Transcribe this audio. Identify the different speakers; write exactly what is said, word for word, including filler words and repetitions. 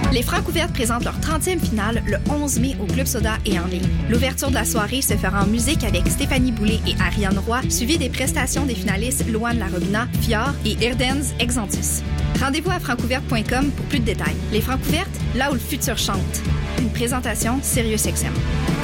Speaker 1: Les Francouvertes présentent leur trentième finale le onze mai au Club Soda et en ligne. L'ouverture de la soirée se fera en musique avec Stéphanie Boulay et Ariane Roy, suivie des prestations des finalistes Loane Larobina, Fior et Irdens Exantus. Rendez-vous à francouverte point com pour plus de détails. Les Francouvertes, là où le futur chante. Une présentation SiriusXM.